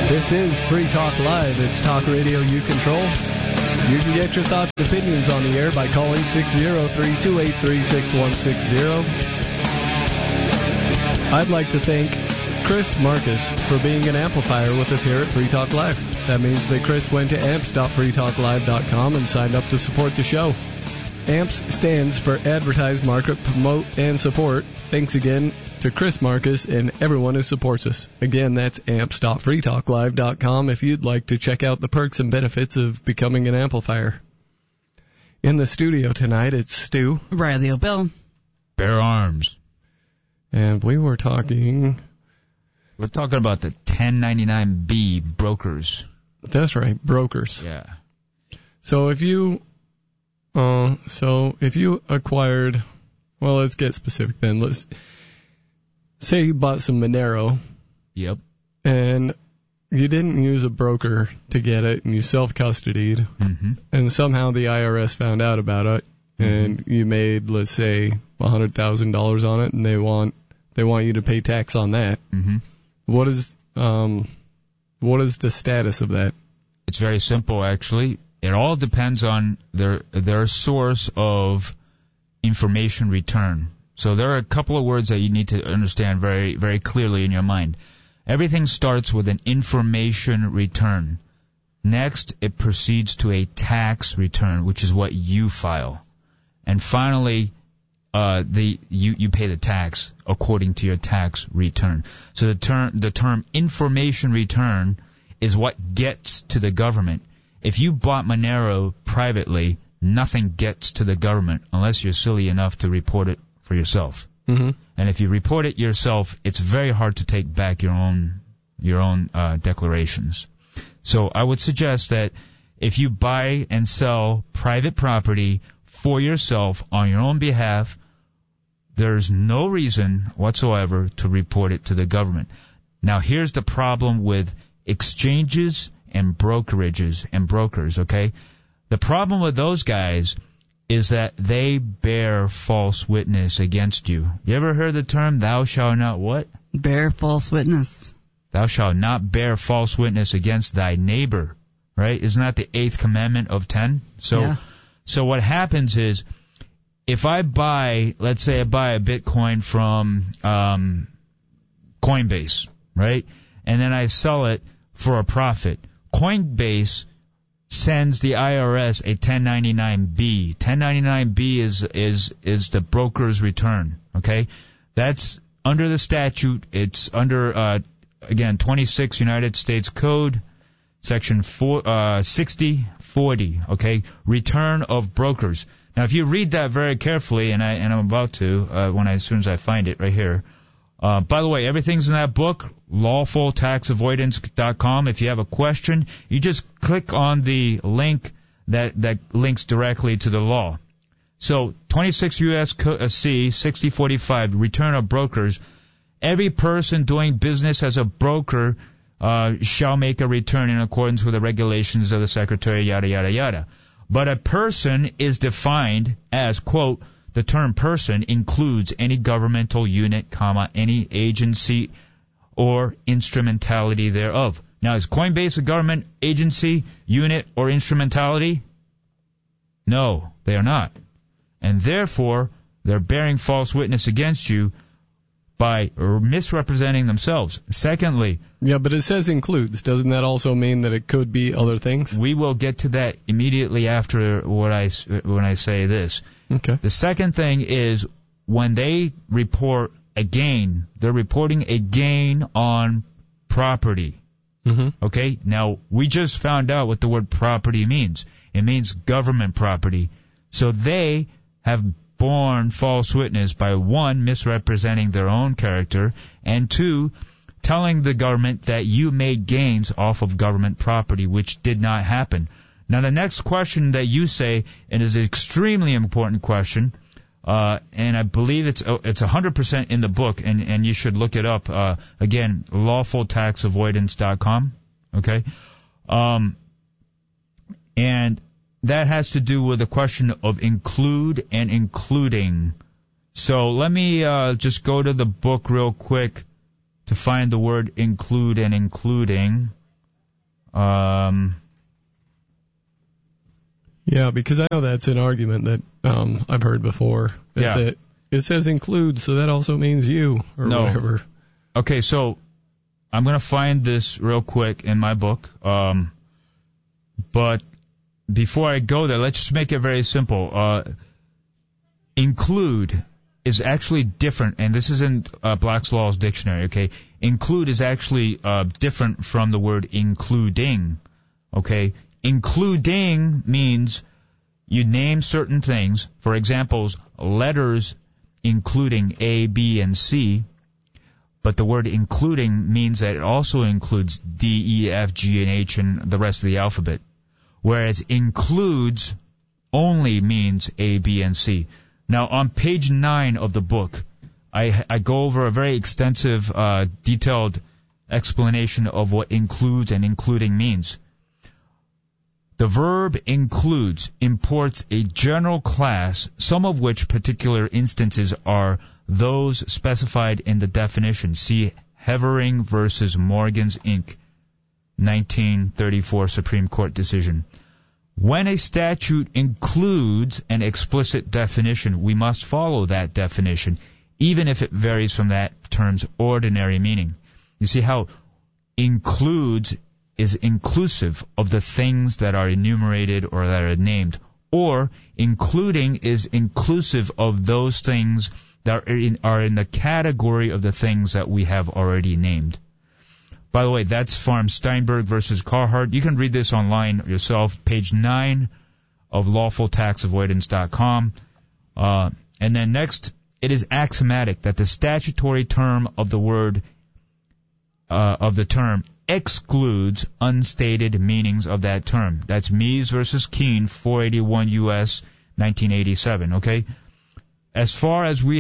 This is Free Talk Live. It's talk radio you control. You can get your thoughts and opinions on the air by calling 603-283-6160. I'd like to thank Chris Marcus for being an amplifier with us here at Free Talk Live. That means that Chris went to amps.freetalklive.com and signed up to support the show. AMPS stands for Advertise, Market, Promote, and Support. Thanks again to Chris Marcus and everyone who supports us. Again, that's amps.freetalklive.com if you'd like to check out the perks and benefits of becoming an amplifier. In the studio tonight, it's Stu. Riley O'Bill. Bear Arms. And we're talking about the 1099B brokers. That's right, brokers. Yeah. So if you acquired, well, let's get specific then. Let's say you bought some Monero. Yep. And you didn't use a broker to get it, and you self-custodied, and somehow the IRS found out about it, and you made, let's say, $100,000 on it, and they want you to pay tax on that. What is the status of that? It's very simple, actually. It all depends on their source of information return. So there are a couple of words that you need to understand very, very clearly in your mind. Everything starts with an information return. Next, it proceeds to a tax return, which is what you file. And finally, you pay the tax according to your tax return. So the term information return is what gets to the government. If you bought Monero privately, nothing gets to the government unless you're silly enough to report it for yourself. And if you report it yourself, it's very hard to take back your own declarations. So I would suggest that if you buy and sell private property for yourself on your own behalf, there's no reason whatsoever to report it to the government. Now, here's the problem with exchanges and brokerages and brokers, okay? The problem with those guys is that they bear false witness against you. You ever heard the term, thou shalt not what? Bear false witness. Thou shalt not bear false witness against thy neighbor, right? Isn't that the 8th commandment of 10? So what happens is, if I buy, let's say I buy a Bitcoin from Coinbase, right? And then I sell it for a profit. Coinbase sends the IRS a 1099-B. 1099-B is the broker's return, okay? That's under the statute. It's under, 26 United States Code, Section 6040, okay? Return of brokers. Now, if you read that very carefully, and I'm about to, as soon as I find it right here. By the way, everything's in that book, lawfultaxavoidance.com. If you have a question, you just click on the link that links directly to the law. So, 26 U.S.C. 6045, return of brokers. Every person doing business as a broker shall make a return in accordance with the regulations of the Secretary, yada, yada, yada. But a person is defined as, quote, the term person includes any governmental unit, any agency or instrumentality thereof. Now, is Coinbase a government agency, unit, or instrumentality? No, they are not. And therefore, they're bearing false witness against you by misrepresenting themselves. Secondly... Yeah, but it says includes. Doesn't that also mean that it could be other things? We will get to that immediately after when I say this. Okay. The second thing is when they report a gain, they're reporting a gain on property. Okay? Now, we just found out what the word property means. It means government property. So they have borne false witness by, 1, misrepresenting their own character, and 2, telling the government that you made gains off of government property, which did not happen. Now, the next question that you say, and is an extremely important question, and I believe it's 100% in the book, and you should look it up. Again, lawfultaxavoidance.com. Okay, and that has to do with the question of include and including. So let me just go to the book real quick to find the word include and including. Yeah, because I know that's an argument that I've heard before. Yeah. That it says include, so that also means you, or whatever. Okay, so I'm going to find this real quick in my book. But before I go there, let's just make it very simple. Include is actually different, and this is in Black's Law's dictionary, okay? Include is actually different from the word including, okay? Including means you name certain things. For example, letters including A, B, and C. But the word including means that it also includes D, E, F, G, and H, and the rest of the alphabet. Whereas includes only means A, B, and C. Now, on page 9 of the book, I go over a very extensive, detailed explanation of what includes and including means. The verb includes imports a general class, some of which particular instances are those specified in the definition. See Hevering versus Morgans, Inc., 1934 Supreme Court decision. When a statute includes an explicit definition, we must follow that definition, even if it varies from that term's ordinary meaning. You see how includes is inclusive of the things that are enumerated or that are named, or including is inclusive of those things that are in the category of the things that we have already named. By the way, that's from Steinberg versus Carhart. You can read this online yourself, page 9 of lawfultaxavoidance.com. And then next, it is axiomatic that the statutory term of the word of the term excludes unstated meanings of that term. That's Mies versus Keene, 481 U.S., 1987, okay? Thus far, we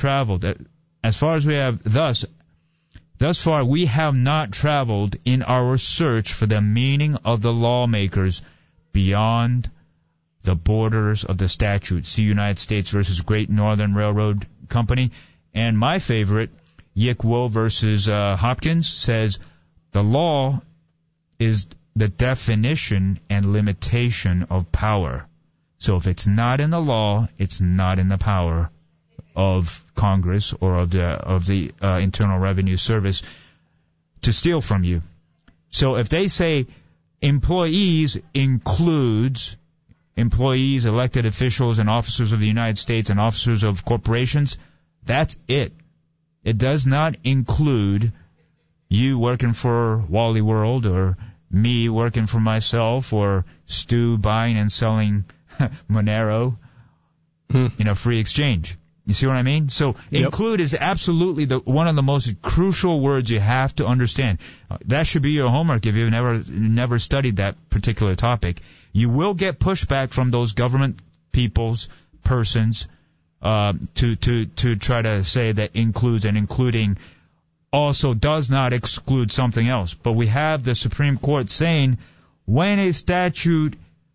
have not traveled in our search for the meaning of the lawmakers beyond the borders of the statute. See United States versus Great Northern Railroad Company. And my favorite, Yickwo versus Hopkins, says the law is the definition and limitation of power. So if it's not in the law, it's not in the power of Congress or of the Internal Revenue Service to steal from you. So if they say employees includes employees, elected officials, and officers of the United States and officers of corporations, that's it. It does not include you working for Wally World or me working for myself or Stu buying and selling Monero in a free exchange. You see what I mean? So include is absolutely one of the most crucial words you have to understand. That should be your homework if you've never studied that particular topic. You will get pushback from those government persons to try to say that includes and including also does not exclude something else. But we have the Supreme Court saying when a statute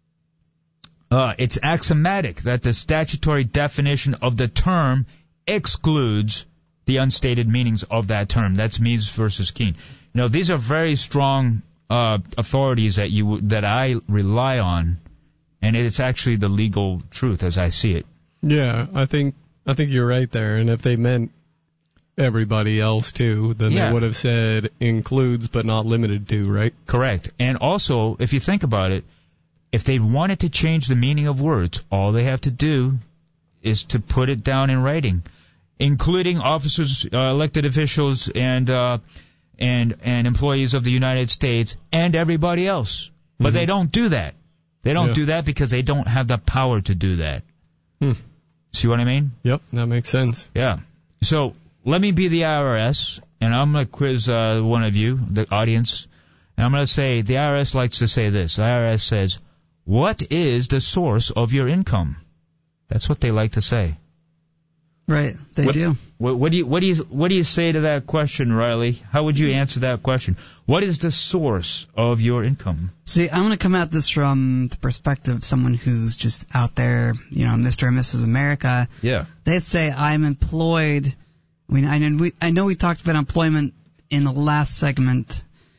it's axiomatic that the statutory definition of the term excludes the unstated meanings of that term. That's Mies versus Keene. Now, these are very strong authorities that I rely on, and it's actually the legal truth as I see it. Yeah, I think you're right there. And if they meant everybody else too, then they would have said includes but not limited to, right? Correct. And also, if you think about it, if they wanted to change the meaning of words, all they have to do is to put it down in writing, including officers, elected officials, and employees of the United States and everybody else. But they don't do that. They don't do that because they don't have the power to do that. See what I mean? Yep, that makes sense. Yeah. So let me be the IRS, and I'm going to quiz one of you, the audience, and I'm going to say the IRS likes to say this. The IRS says, what is the source of your income? That's what they like to say. Right, they do. What do you say to that question, Riley? How would you answer that question? What is the source of your income? See, I'm going to come at this from the perspective of someone who's just out there, Mr. and Mrs. America. Yeah. They'd say I'm employed. I mean, I know we talked about employment in the last segment,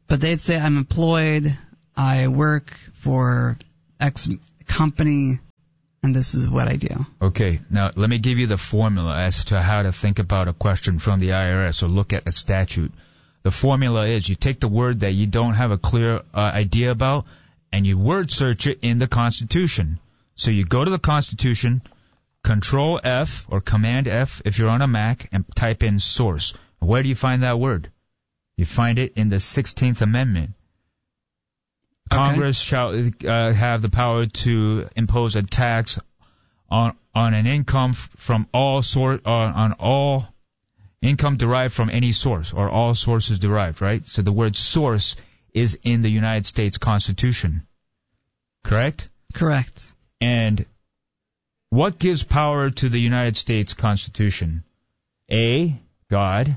But they'd say, I'm employed, I work for X company, and this is what I do. Okay, now let me give you the formula as to how to think about a question from the IRS or look at a statute. The formula is you take the word that you don't have a clear idea about, and you word search it in the Constitution. So you go to the Constitution, Control F or Command F if you're on a Mac, and type in source. Where do you find that word? You find it in the 16th Amendment. Okay. Congress shall have the power to impose a tax on an income from all on all income derived from any source, or all sources derived, right? So the word source is in the United States Constitution. Correct? Correct. And what gives power to the United States Constitution? A, God.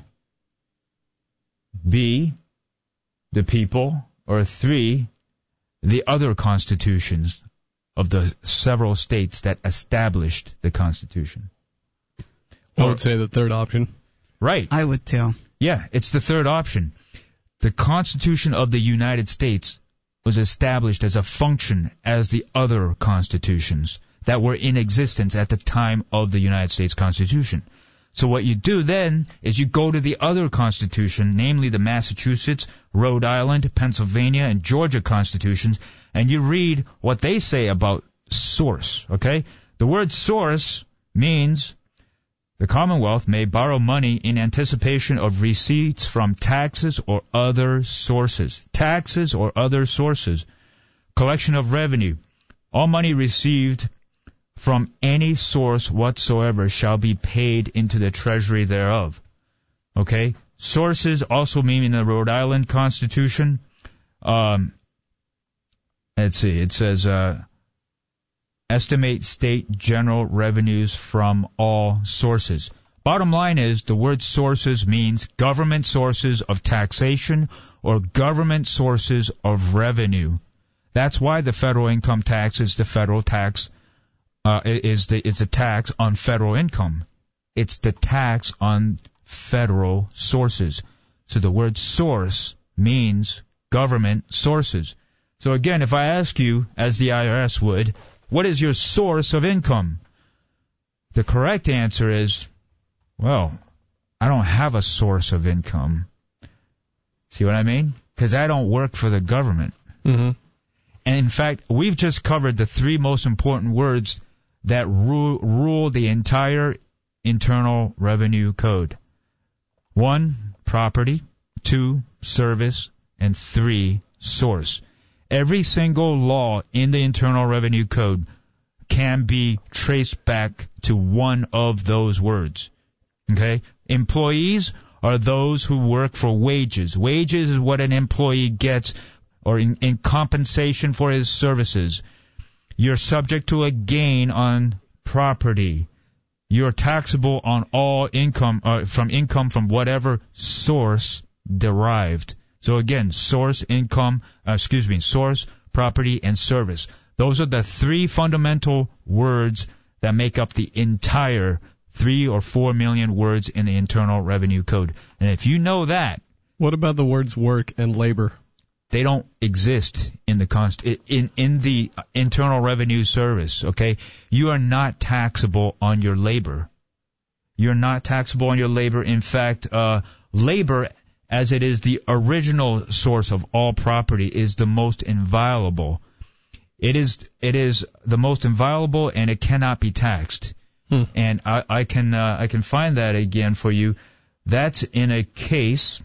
B, the people. Or 3, the other constitutions of the several states that established the Constitution. I would say the third option. Right. I would too. Yeah, it's the third option. The Constitution of the United States was established as a function as the other constitutions that were in existence at the time of the United States Constitution. So what you do then is you go to the other constitution, namely the Massachusetts, Rhode Island, Pennsylvania, and Georgia constitutions, and you read what they say about source, okay? The word source means the Commonwealth may borrow money in anticipation of receipts from taxes or other sources. Taxes or other sources. Collection of revenue. All money received from any source whatsoever shall be paid into the treasury thereof. Okay? Sources also mean in the Rhode Island Constitution. Let's see. It says, estimate state general revenues from all sources. Bottom line is the word sources means government sources of taxation or government sources of revenue. That's why the federal income tax is the federal tax. It's a tax on federal income. It's the tax on federal sources. So the word source means government sources. So again, if I ask you, as the IRS would, what is your source of income? The correct answer is, well, I don't have a source of income. See what I mean? Because I don't work for the government. Mm-hmm. And in fact, we've just covered the 3 most important words that rule the entire Internal Revenue Code. 1, property. 2, service. And 3, source. Every single law in the Internal Revenue Code can be traced back to one of those words. Okay? Employees are those who work for wages. Wages is what an employee gets or in compensation for his services. You're subject to a gain on property. You're taxable on all income from whatever source derived. So again, source, property, and service. Those are the 3 fundamental words that make up the entire 3 or 4 million words in the Internal Revenue Code. And if you know that, what about the words work and labor? They don't exist in the Internal Revenue Service, okay? You are not taxable on your labor. You're not taxable on your labor. In fact, labor, as it is the original source of all property, is the most inviolable. It is the most inviolable, and it cannot be taxed. And I can find that again for you. That's in a case,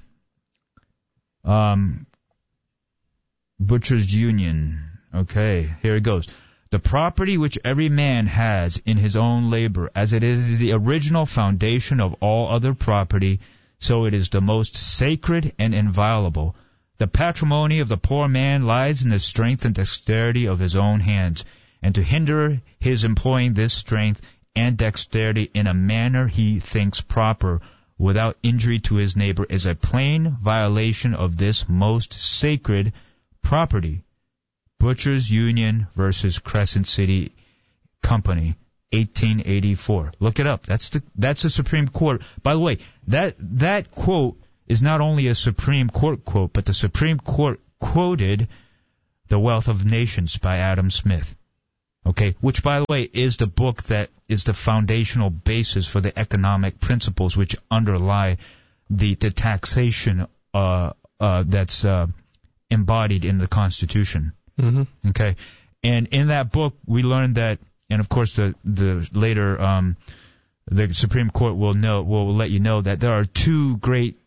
Butchers Union. Okay, here it goes. The property which every man has in his own labor, as it is the original foundation of all other property, so it is the most sacred and inviolable. The patrimony of the poor man lies in the strength and dexterity of his own hands, and to hinder his employing this strength and dexterity in a manner he thinks proper, without injury to his neighbor, is a plain violation of this most sacred property. Butchers Union versus Crescent City Company, 1884. Look it up. That's the Supreme Court. By the way, that quote is not only a Supreme Court quote, but the Supreme Court quoted The Wealth of Nations by Adam Smith. Okay, which, by the way, is the book that is the foundational basis for the economic principles which underlie the taxation that's embodied in the Constitution. Mm-hmm. Okay, and in that book we learned that, and of course the later the Supreme Court will let you know that there are two great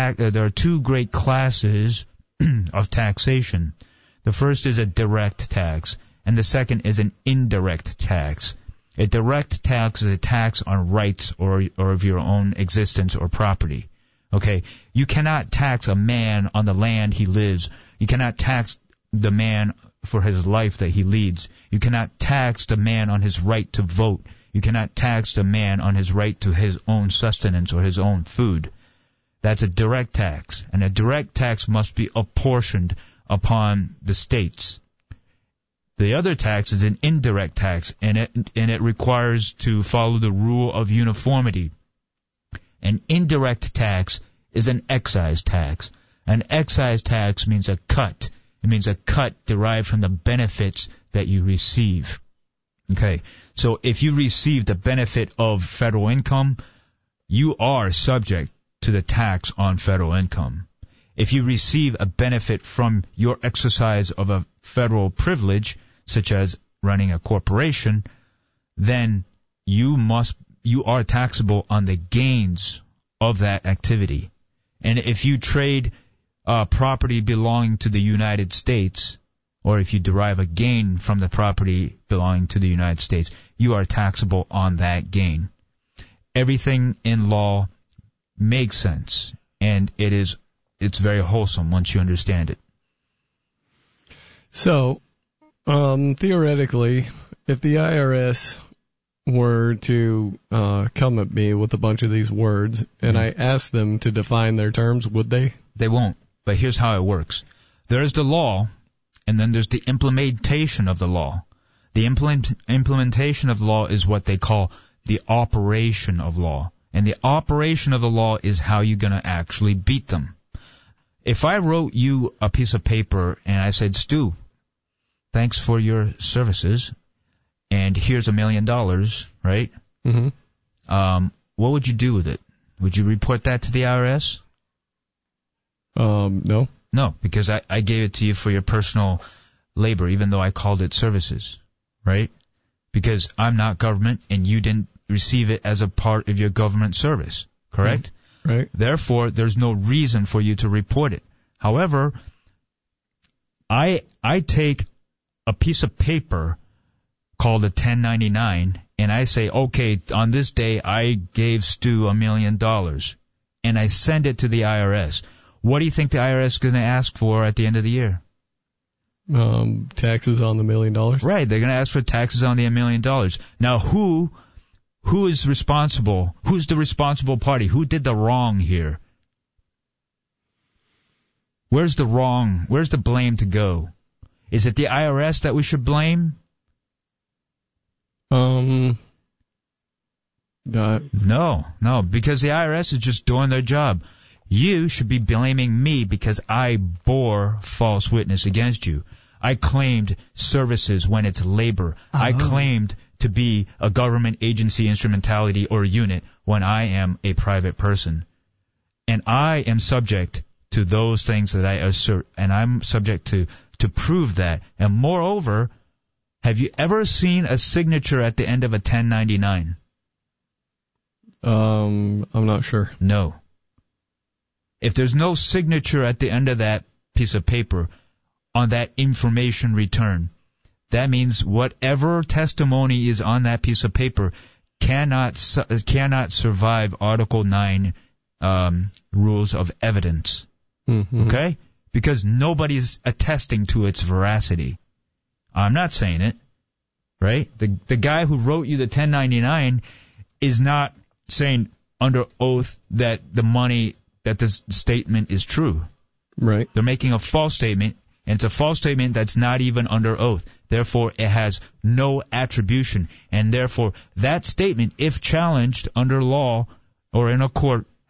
classes of taxation. The first is a direct tax, and the second is an indirect tax. A direct tax is a tax on rights or of your own existence or property. Okay, you cannot tax a man on the land he lives. You cannot tax the man for his life that he leads. You cannot tax the man on his right to vote. You cannot tax the man on his right to his own sustenance or his own food. That's a direct tax, and a direct tax must be apportioned upon the states. The other tax is an indirect tax, and it requires to follow the rule of uniformity. An indirect tax is an excise tax. An excise tax means a cut. It means a cut derived from the benefits that you receive. Okay, so if you receive the benefit of federal income, you are subject to the tax on federal income. If you receive a benefit from your exercise of a federal privilege, such as running a corporation, then you are taxable on the gains of that activity. And if you trade property belonging to the United States, or if you derive a gain from the property belonging to the United States, you are taxable on that gain. Everything in law makes sense, and it's very wholesome once you understand it. So, theoretically, if the IRS were to come at me with a bunch of these words, and I asked them to define their terms, would they? They won't, but here's how it works. There's the law, and then there's the implementation of the law. The implementation of law is what they call the operation of law. And the operation of the law is how you're going to actually beat them. If I wrote you a piece of paper and I said, Stu, thanks for your services, and here's $1 million, right? Mm-hmm. What would you do with it? Would you report that to the IRS? No. No, because I gave it to you for your personal labor, even though I called it services, right? Because I'm not government, and you didn't receive it as a part of your government service, correct? Right. Therefore, there's no reason for you to report it. However, I take a piece of paper called a 1099, and I say, okay, on this day I gave Stu $1 million, and I send it to the IRS. What do you think the IRS is going to ask for at the end of the year? Taxes on the $1 million. Right, they're going to ask for taxes on the $1 million. Now, who is responsible? Who's the responsible party? Who did the wrong here? Where's the wrong? Where's the blame to go? Is it the IRS that we should blame? No, because the IRS is just doing their job. You should be blaming me because I bore false witness against you. I claimed services when it's labor. Uh-huh. I claimed to be a government agency, instrumentality, or unit when I am a private person. And I am subject to those things that I assert, and I'm subject to prove that. And moreover, have you ever seen a signature at the end of a 1099? I'm not sure. No. If there's no signature at the end of that piece of paper on that information return, that means whatever testimony is on that piece of paper cannot survive Article 9 rules of evidence. Mm-hmm. Okay? Because nobody's attesting to its veracity. I'm not saying it, right? The guy who wrote you the 1099 is not saying under oath that the money, that this statement is true. Right. They're making a false statement, and it's a false statement that's not even under oath. Therefore, it has no attribution, and therefore that statement, if challenged under law or in a court,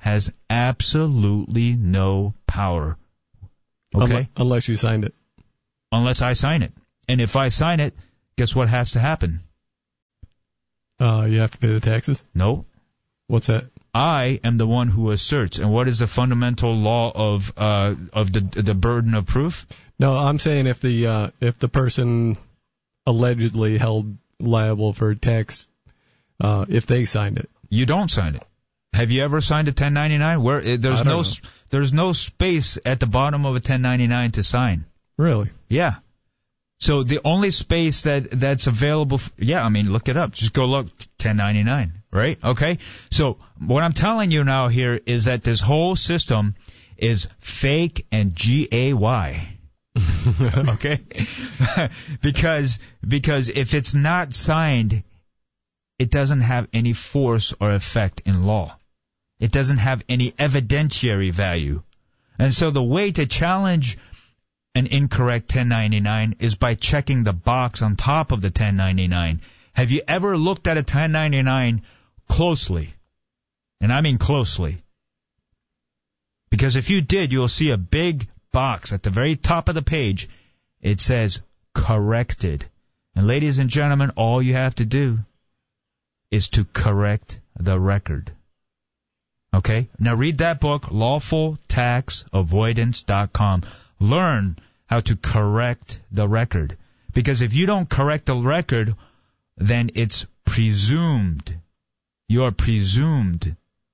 has absolutely no power. Okay? Unless you signed it. Unless I sign it. And if I sign it, guess what has to happen? You have to pay the taxes? No. What's that? I am the one who asserts. And what is the fundamental law of the burden of proof? No, I'm saying if the person allegedly held liable for tax, if they signed it. You don't sign it. Have you ever signed a 1099? Where there's no space at the bottom of a 1099 to sign. Really? Yeah. So the only space that's available, look it up. Just go look, 1099, right? Okay? So what I'm telling you now here is that this whole system is fake and GAY. Okay? because if it's not signed, it doesn't have any force or effect in law. It doesn't have any evidentiary value. And so the way to challenge an incorrect 1099 is by checking the box on top of the 1099. Have you ever looked at a 1099 closely? And I mean closely. Because if you did, you'll see a big box at the very top of the page. It says corrected. And ladies and gentlemen, all you have to do is to correct the record. Okay? Now read that book, lawfultaxavoidance.com. Learn how to correct the record. Because if you don't correct the record, then it's presumed. You're presumed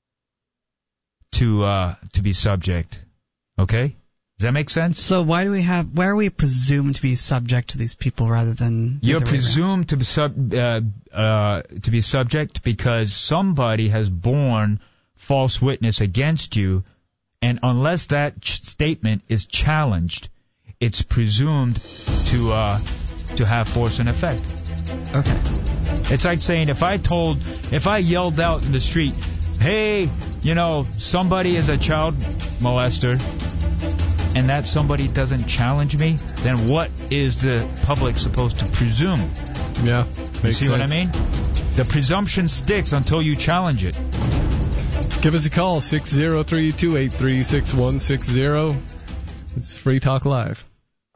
to be subject. Okay? Does that make sense? So why are we presumed to be subject to these people rather than... You're presumed to be subject because somebody has borne false witness against you, and unless that statement is challenged, it's presumed to have force and effect. Okay. It's like saying if I yelled out in the street, hey, somebody is a child molester, and that somebody doesn't challenge me, then what is the public supposed to presume? Yeah, you see what I mean? The presumption sticks until you challenge it. Give us a call, 603-283-6160. It's Free Talk Live.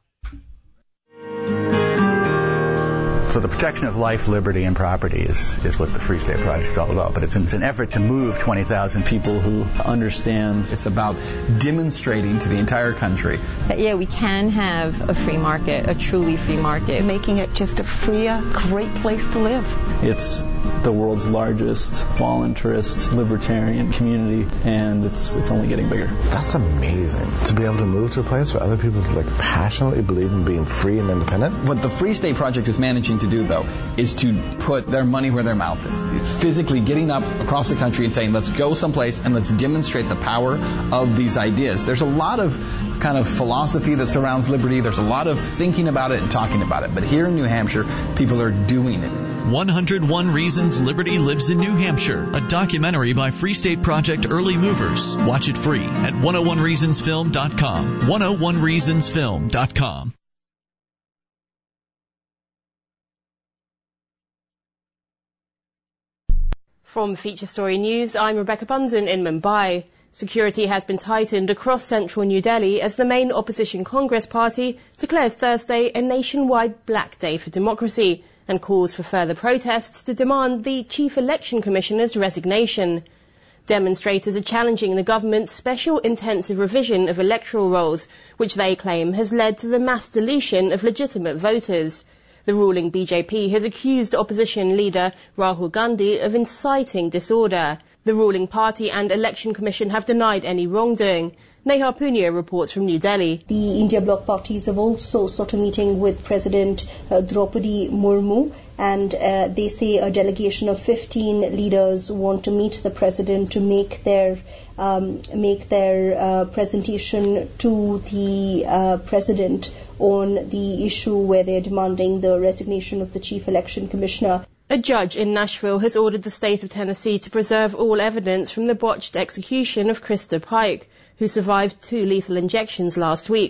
So the protection of life, liberty, and property is what the Free State Project is all about. But it's an effort to move 20,000 people who understand. It's about demonstrating to the entire country that, we can have a free market, a truly free market. Making it just a freer, great place to live. It's the world's largest voluntarist libertarian community, and it's only getting bigger. That's amazing. To be able to move to a place where other people passionately believe in being free and independent. What the Free State Project is managing to do, though, is to put their money where their mouth is. It's physically getting up across the country and saying, let's go someplace and let's demonstrate the power of these ideas. There's a lot of kind of philosophy that surrounds liberty. There's a lot of thinking about it and talking about it. But here in New Hampshire, people are doing it. 101 Reasons Liberty Lives in New Hampshire, a documentary by Free State Project Early Movers. Watch it free at 101reasonsfilm.com. 101reasonsfilm.com. From Feature Story News, I'm Rebecca Bunsen in Mumbai. Security has been tightened across central New Delhi as the main opposition Congress party declares Thursday a nationwide Black Day for democracy and calls for further protests to demand the Chief Election Commissioner's resignation. Demonstrators are challenging the government's special intensive revision of electoral rolls, which they claim has led to the mass deletion of legitimate voters. The ruling BJP has accused opposition leader Rahul Gandhi of inciting disorder. The ruling party and Election Commission have denied any wrongdoing. Neha Punia reports from New Delhi. The India Bloc parties have also sought a meeting with President Draupadi Murmu, and they say a delegation of 15 leaders want to meet the president to make their presentation to the president on the issue where they're demanding the resignation of the Chief Election Commissioner. A judge in Nashville has ordered the state of Tennessee to preserve all evidence from the botched execution of Krista Pike, who survived 2 lethal injections last week.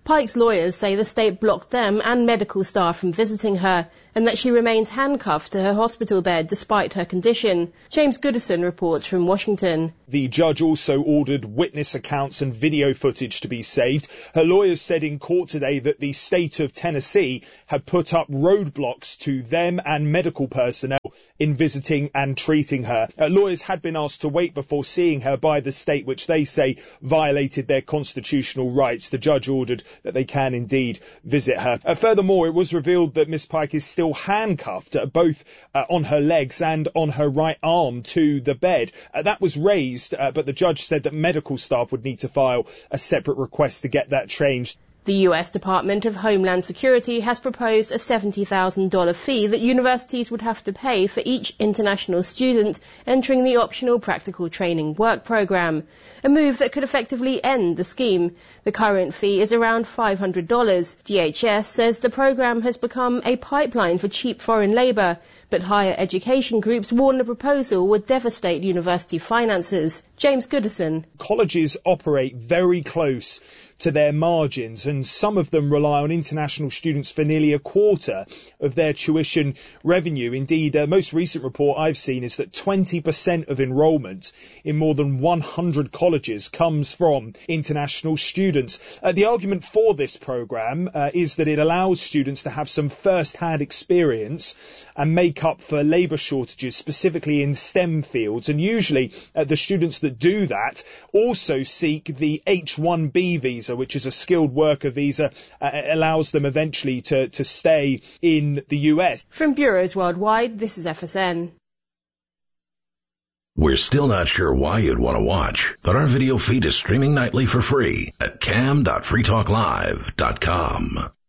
Pike's lawyers say the state blocked them and medical staff from visiting her, and that she remains handcuffed to her hospital bed despite her condition. James Goodison reports from Washington. The judge also ordered witness accounts and video footage to be saved. Her lawyers said in court today that the state of Tennessee had put up roadblocks to them and medical personnel in visiting and treating her. Lawyers had been asked to wait before seeing her by the state, which they say violated their constitutional rights. The judge ordered that they can indeed visit her. Furthermore, it was revealed that Miss Pike is still handcuffed, both on her legs and on her right arm to the bed. That was raised, but the judge said that medical staff would need to file a separate request to get that changed. The US Department of Homeland Security has proposed a $70,000 fee that universities would have to pay for each international student entering the optional practical training work program, a move that could effectively end the scheme. The current fee is around $500. DHS says the program has become a pipeline for cheap foreign labour, but higher education groups warn the proposal would devastate university finances. James Goodison. Colleges operate very close to their margins, and some of them rely on international students for nearly a quarter of their tuition revenue. Indeed, a most recent report I've seen is that 20% of enrolment in more than 100 colleges comes from international students. The argument for this programme is that it allows students to have some first-hand experience and make up for labour shortages, specifically in STEM fields. And usually the students that do that also seek the H-1B visa, which is a skilled worker visa, allows them eventually to stay in the US. From bureaus worldwide, this is FSN. We're still not sure why you'd want to watch, but our video feed is streaming nightly for free at cam.freetalklive.com.